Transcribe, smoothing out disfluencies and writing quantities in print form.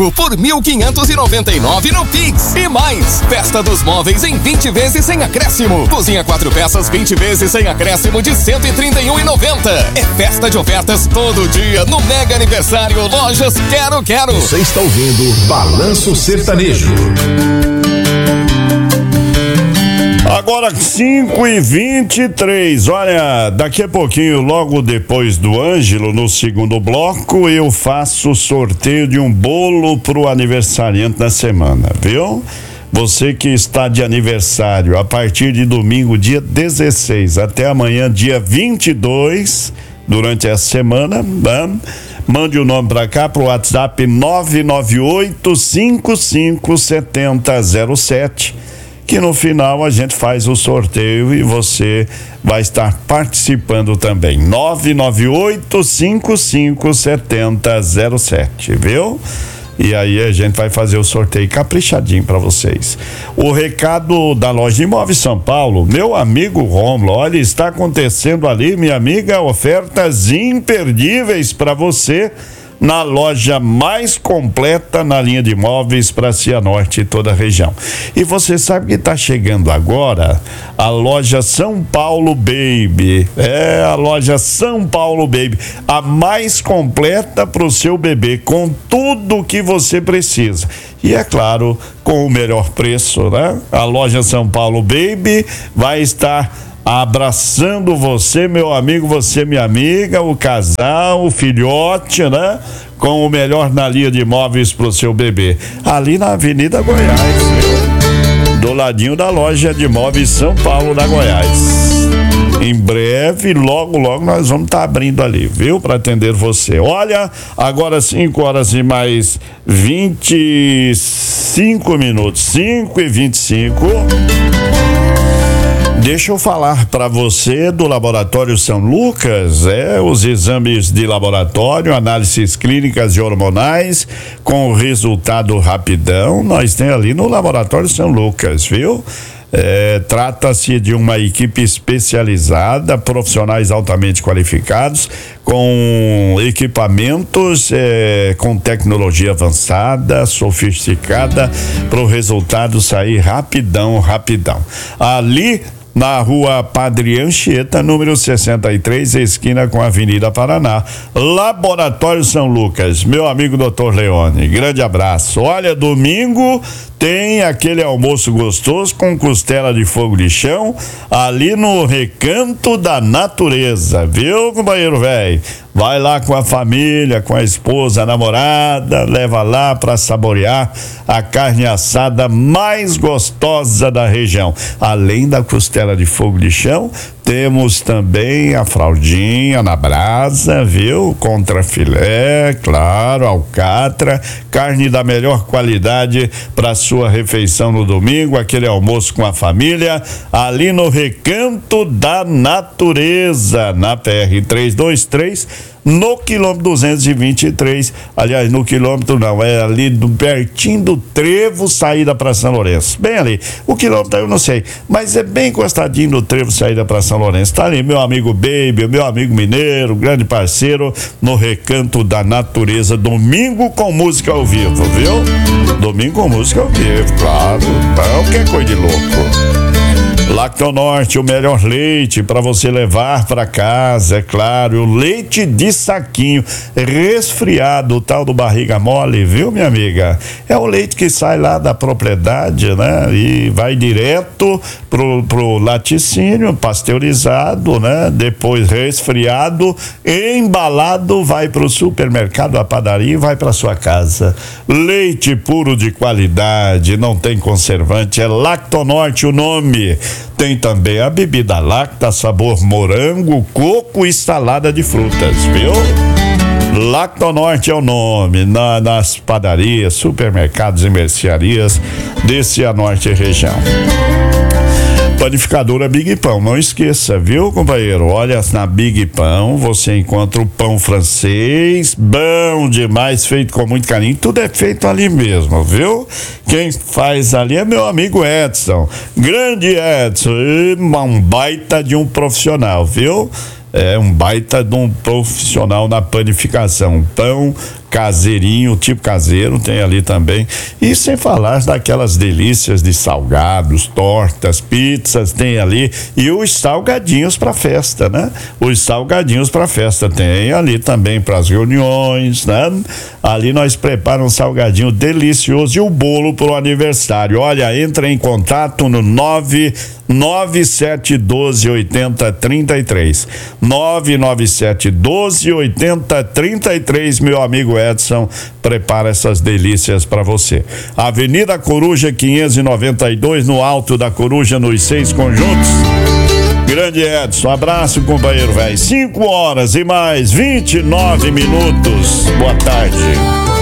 por 1.599 no Pix. E mais, festa dos móveis em 20 vezes sem acréscimo. Cozinha 4 peças 20 vezes sem acréscimo de 131,90. É festa de ofertas todo dia no Mega Aniversário Lojas Quero Quero. Você está ouvindo Balanço Sertanejo. Agora 5h23, olha, daqui a pouquinho, logo depois do Ângelo, no segundo bloco, eu faço sorteio de um bolo pro aniversariante da semana, viu? Você que está de aniversário a partir de domingo, dia 16, até amanhã, dia 22, durante essa semana, né? Mande o nome para cá pro WhatsApp 998-557007. Que no final a gente faz o sorteio e você vai estar participando também. 998-557007, viu? E aí a gente vai fazer o sorteio caprichadinho para vocês. O recado da loja de Imóveis São Paulo, meu amigo Rômulo, olha, está acontecendo ali, minha amiga, ofertas imperdíveis para você na loja mais completa na linha de imóveis para Cianorte e toda a região. E você sabe que está chegando agora a loja São Paulo Baby. É a loja São Paulo Baby, a mais completa para o seu bebê, com tudo que você precisa. E é claro, com o melhor preço, né? A loja São Paulo Baby vai estar abraçando você, meu amigo, você, minha amiga, o casal, o filhote, né? Com o melhor na linha de imóveis pro seu bebê. Ali na Avenida Goiás, viu? Do ladinho da loja de imóveis São Paulo da Goiás. Em breve, logo nós vamos estar abrindo ali, viu? Para atender você. Olha, agora 5 horas e mais 25 minutos, 5h25. Deixa eu falar para você do Laboratório São Lucas, os exames de laboratório, análises clínicas e hormonais com resultado rapidão, nós temos ali no Laboratório São Lucas, viu? Trata-se de uma equipe especializada, profissionais altamente qualificados, com equipamentos com tecnologia avançada, sofisticada, para o resultado sair rapidão. Ali na rua Padre Anchieta, número 63, esquina com a Avenida Paraná. Laboratório São Lucas, meu amigo Dr. Leone, grande abraço. Olha, domingo tem aquele almoço gostoso com costela de fogo de chão ali no Recanto da Natureza, viu, companheiro velho? Vai lá com a família, com a esposa, a namorada, leva lá para saborear a carne assada mais gostosa da região. Além da costela de fogo de chão, temos também a fraldinha na brasa, viu? Contra filé, claro, alcatra, carne da melhor qualidade para sua refeição no domingo, aquele almoço com a família, ali no Recanto da Natureza, na PR 323, no quilômetro 223, aliás, no quilômetro não, é ali pertinho do Trevo, saída para São Lourenço, bem ali. O quilômetro eu não sei, mas é bem encostadinho do Trevo, saída para São Lourenço. Tá ali meu amigo Baby, meu amigo mineiro, grande parceiro, no Recanto da Natureza, domingo com música ao vivo, viu? Domingo com música ao vivo, claro, qualquer coisa de louco. Lactonorte, o melhor leite para você levar para casa, é claro, o leite de saquinho, resfriado, o tal do barriga mole, viu, minha amiga? É o leite que sai lá da propriedade, né? E vai direto pro laticínio, pasteurizado, né? Depois resfriado, embalado, vai pro supermercado, a padaria e vai para sua casa. Leite puro de qualidade, não tem conservante, é Lactonorte o nome. Tem também a bebida láctea, sabor morango, coco e salada de frutas, viu? Lactonorte é o nome, nas padarias, supermercados e mercearias de Cianorte região. Panificadora Big Pão, não esqueça, viu, companheiro? Olha, na Big Pão você encontra o pão francês, bom demais, feito com muito carinho, tudo é feito ali mesmo, viu? Quem faz ali é meu amigo Edson, grande Edson, um baita de um profissional, viu? é um baita de um profissional na panificação. Pão caseirinho, tipo caseiro, tem ali também. E sem falar daquelas delícias de salgados, tortas, pizzas, tem ali. E os salgadinhos para festa, né? Os salgadinhos para festa tem ali também para as reuniões, né? Ali nós preparamos um salgadinho delicioso e o bolo pro aniversário. Olha, entra em contato no 997128033. 997128033, meu amigo Edson prepara essas delícias para você. Avenida Coruja 592, no Alto da Coruja, nos 6 conjuntos. Grande Edson, abraço, companheiro velho. 5 horas e mais 29 minutos. Boa tarde.